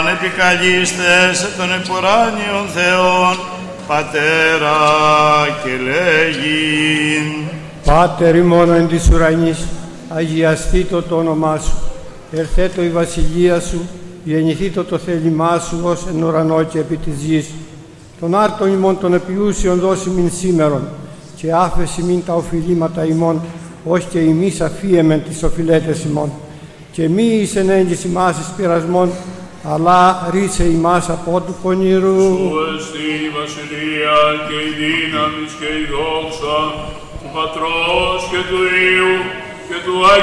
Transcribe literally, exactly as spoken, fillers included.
επικαλείστε των επουράνιων Θεών, Πατέρα και λέγειν. Πάτερ ημών εν της ουρανής, αγιαστήτω το όνομά σου. Ερθέτω η βασιλεία σου, γεννηθήτω το θέλημά σου ως εν ουρανό και επί της γης. Τον άρτον ημών των επιούσιων δώσει μην σήμερον, και άφεση μην τα οφειλήματα ημών, ως και ημείς αφίεμεν τις οφειλέτες ημών. Και μη εις ενέγγις ημάς εις πειρασμόν, αλλά ρίσε ημάς από του πονηρού. Σου εστί η βασιλεία και η δύναμις και η δόξα του Πατρός και του Υιού και του Αγίου